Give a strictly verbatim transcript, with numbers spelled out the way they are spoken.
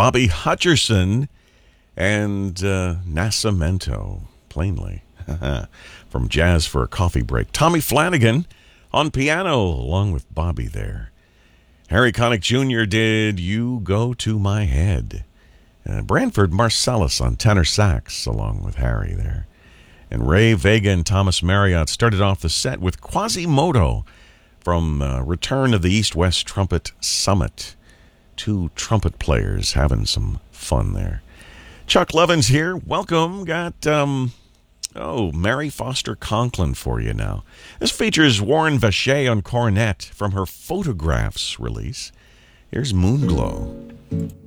Bobby Hutcherson and uh, Nascimento, plainly, from Jazz for a Coffee Break. Tommy Flanagan on piano, along with Bobby there. Harry Connick Junior did You Go to My Head. Uh, Branford Marsalis on tenor sax, along with Harry there. And Ray Vega and Thomas Marriott started off the set with Quasimodo from uh, Return of the East-West Trumpet Summit. Two trumpet players having some fun there. Chuck Levins here. Welcome. Got, um, oh, Mary Foster Conklin for you now. This features Warren Vacher on cornet from her Photographs release. Here's Moonglow.